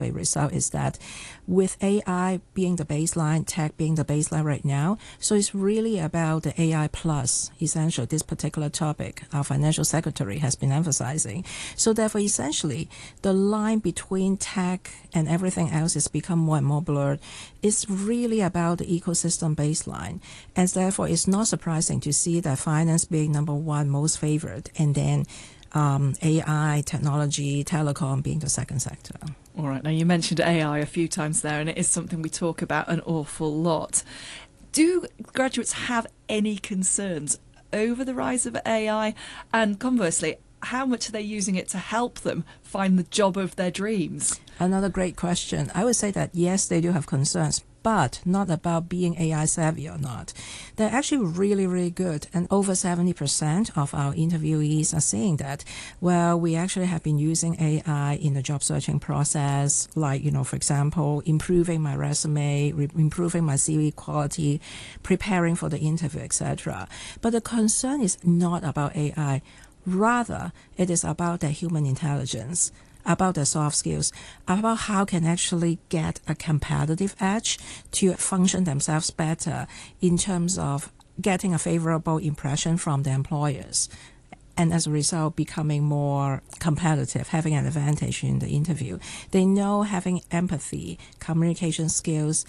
The result is that with AI being the baseline, tech being the baseline right now, so it's really about the AI plus, essentially, this particular topic our financial secretary has been emphasizing. So therefore, essentially, the line between tech and everything else has become more and more blurred. It's really about the ecosystem baseline. And therefore, it's not surprising to see that finance being number one most favored, and then AI, technology, telecom being the second sector. All right, now you mentioned AI a few times there, and it is something we talk about an awful lot. Do graduates have any concerns over the rise of AI? And conversely, how much are they using it to help them find the job of their dreams? Another great question. I would say that yes, they do have concerns, but not about being AI savvy or not. They're actually really, really good. And over 70% of our interviewees are saying that, well, we actually have been using AI in the job searching process, like, for example, improving my resume, improving my CV quality, preparing for the interview, etc. But the concern is not about AI. Rather, it is about their human intelligence, about their soft skills, about how can actually get a competitive edge to function themselves better in terms of getting a favorable impression from the employers. And as a result, becoming more competitive, having an advantage in the interview. They know having empathy, communication skills,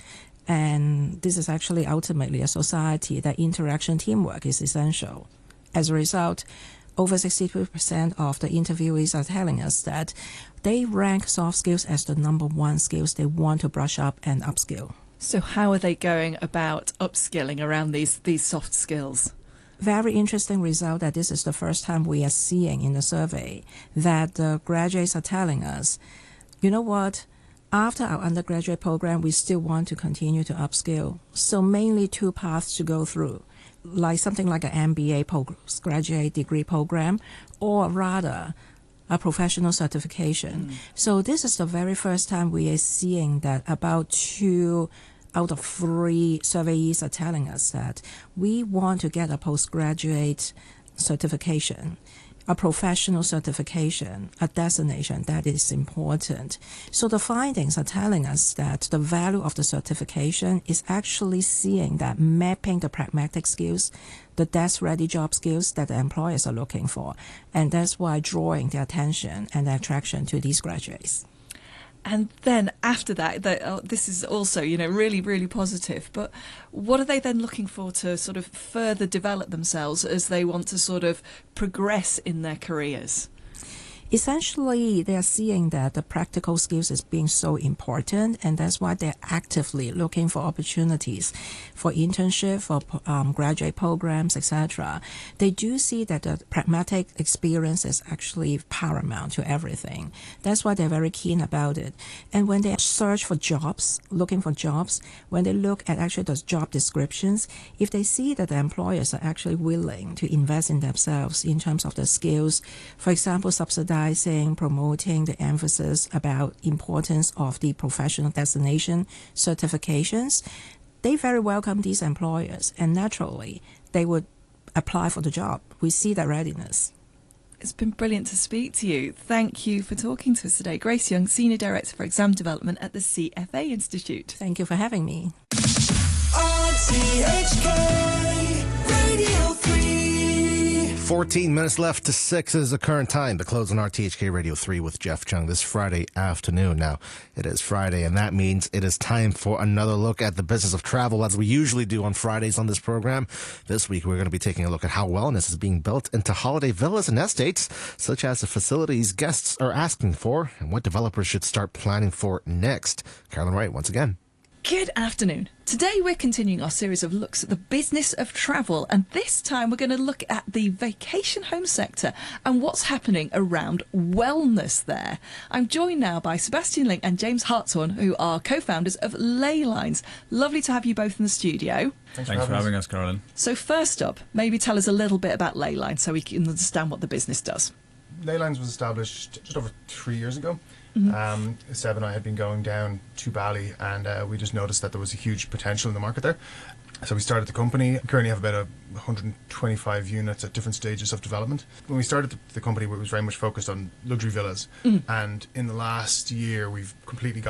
and this is actually ultimately a society that interaction teamwork is essential. As a result, over 62% of the interviewees are telling us that they rank soft skills as the number one skills they want to brush up and upskill. So how are they going about upskilling around these soft skills? Very interesting result that this is the first time we are seeing in the survey that the graduates are telling us, you know what, after our undergraduate program, we still want to continue to upskill. So mainly two paths to go through, like something like an MBA postgraduate degree program, or rather a professional certification. So this is the very first time we are seeing that about 2 out of 3 surveyees are telling us that we want to get a postgraduate certification, a professional certification, a designation that is important. So the findings are telling us that the value of the certification is actually seeing that mapping the pragmatic skills, the desk-ready job skills that the employers are looking for. And that's why drawing the attention and the attraction to these graduates. And then after that, this is also, really, really positive. But what are they then looking for to sort of further develop themselves as they want to sort of progress in their careers? Essentially, they are seeing that the practical skills is being so important, and that's why they're actively looking for opportunities for internship, for graduate programs, etc. They do see that the pragmatic experience is actually paramount to everything. That's why they're very keen about it. And when they search for jobs, looking for jobs, when they look at actually those job descriptions, if they see that the employers are actually willing to invest in themselves in terms of the skills, for example, subsidizing, promoting the emphasis about importance of the professional designation certifications, they very welcome these employers, and naturally they would apply for the job. We see that readiness. It's been brilliant to speak to you. Thank you for talking to us today. Grace Young, Senior Director for Exam Development at the CFA Institute. Thank you for having me. RTHK Radio 3. 14 minutes left to 6 is the current time to close on RTHK Radio 3 with Jeff Chung this Friday afternoon. Now, it is Friday, and that means it is time for another look at the business of travel, as we usually do on Fridays on this program. This week, we're going to be taking a look at how wellness is being built into holiday villas and estates, such as the facilities guests are asking for, and what developers should start planning for next. Carolyn Wright, once again. Good afternoon. Today we're continuing our series of looks at the business of travel, and this time we're going to look at the vacation home sector and what's happening around wellness there. I'm joined now by Sebastian Link and James Hartshorn, who are co-founders of Leylines. Lovely to have you both in the studio. Thanks for having us, Carolyn. So first up, maybe tell us a little bit about Leylines so we can understand what the business does. Leylines was established just over 3 years ago. Seb and I had been going down to Bali, and we just noticed that there was a huge potential in the market there. So we started the company. We currently have about 125 units at different stages of development. When we started the company, it was very much focused on luxury villas. And in the last year, we've completely